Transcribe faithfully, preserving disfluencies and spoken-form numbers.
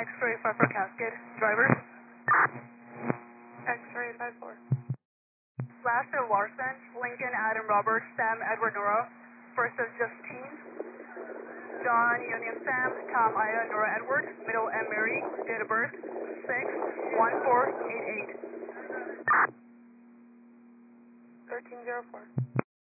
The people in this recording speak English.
X-ray five for Cascade. Drivers? X-ray five four. Last of Larson, Lincoln Adam Robert, Sam Edward Nora. First of Justine, John Union Sam, Tom Aya Nora Edward. Middle M Mary. Date of birth six one four eight eight. thirteen zero four.